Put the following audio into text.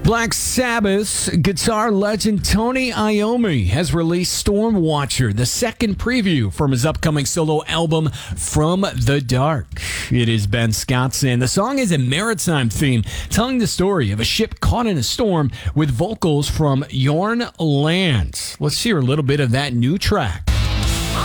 Black Sabbath's guitar legend Tony Iommi has released Stormwatcher, the second preview from his upcoming solo album, From the Dark. It is Ben Scottson. The song is a maritime theme, telling the story of a ship caught in a storm with vocals from Jorn Lans. Let's hear a little bit of that new track.